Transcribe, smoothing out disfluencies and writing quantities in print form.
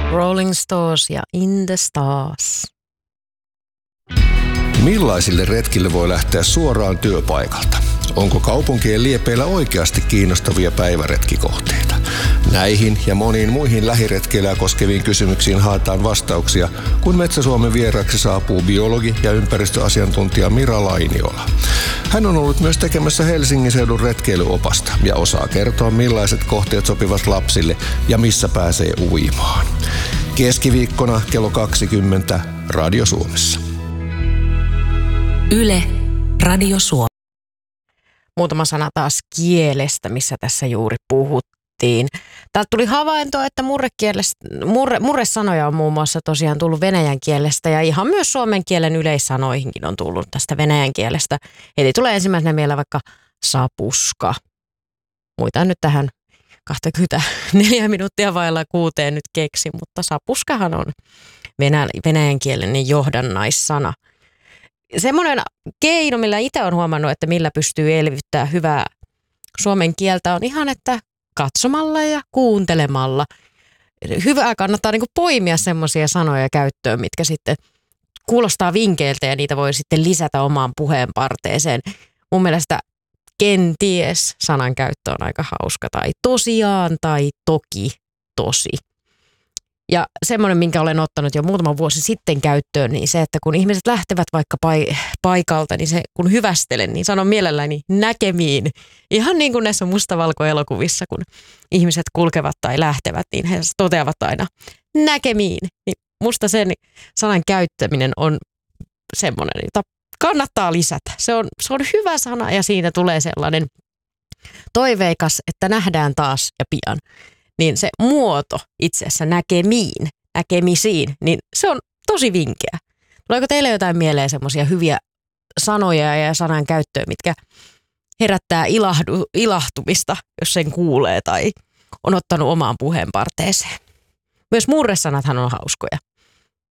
Rolling Stones ja In the Stars. Millaisille retkille voi lähteä suoraan työpaikalta? Onko kaupunkien liepeillä oikeasti kiinnostavia päiväretkikohteita? Näihin ja moniin muihin lähiretkeilyä koskeviin kysymyksiin haetaan vastauksia, kun Metsä-Suomen vieraksi saapuu biologi ja ympäristöasiantuntija Mira Lainiola. Hän on ollut myös tekemässä Helsingin seudun retkeilyopasta ja osaa kertoa, millaiset kohteet sopivat lapsille ja missä pääsee uimaan. Keskiviikkona kello 20 Radio Suomessa. Yle, Radio Suomi. Muutama sana taas kielestä, missä tässä juuri puhuttiin. Täältä tuli havainto, että murresanoja on muun muassa tosiaan tullut venäjän kielestä ja ihan myös suomen kielen yleissanoihinkin on tullut tästä venäjän kielestä. Eli tulee ensimmäisenä mieleen vaikka sapuska. Muita nyt tähän 24 minuuttia vailla 6 nyt keksi, mutta sapuskahan on venäjän kielen johdannaissana. Semmoinen keino, millä itse olen huomannut, että millä pystyy elvyttämään hyvää suomen kieltä, on ihan, että katsomalla ja kuuntelemalla. Hyvää kannattaa niin kuin poimia semmoisia sanoja käyttöön, mitkä sitten kuulostaa vinkeiltä ja niitä voi sitten lisätä omaan puheen parteeseen. Mun mielestä kenties sanan käyttö on aika hauska, tai tosiaan tai toki tosi. Ja semmoinen, minkä olen ottanut jo muutama vuosi sitten käyttöön, niin se, että kun ihmiset lähtevät vaikka paikalta, niin se kun hyvästelen, niin sanon mielelläni näkemiin. Ihan niin kuin näissä mustavalkoelokuvissa, kun ihmiset kulkevat tai lähtevät, niin he toteavat aina näkemiin. Niin musta sen sanan käyttäminen on semmoinen, jota kannattaa lisätä. Se on hyvä sana ja siinä tulee sellainen toiveikas, että nähdään taas ja pian. Niin se muoto itse asiassa näkemisiin, niin se on tosi vinkeä. Tuleeko teille jotain mieleen semmoisia hyviä sanoja ja sanan käyttöä, mitkä herättää ilahtumista, jos sen kuulee tai on ottanut omaan puheen parteeseen? Myös murresanathan on hauskoja.